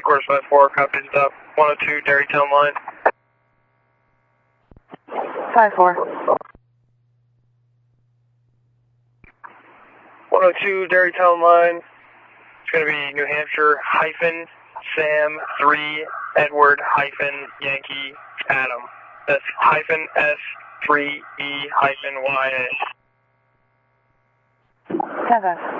course 54, copy stop. 102 Derrytown line. 54. 102 Derrytown line. It's going to be New Hampshire hyphen Sam 3 Edward hyphen Yankee Adam. That's hyphen S 3 E hyphen YA. 10-5.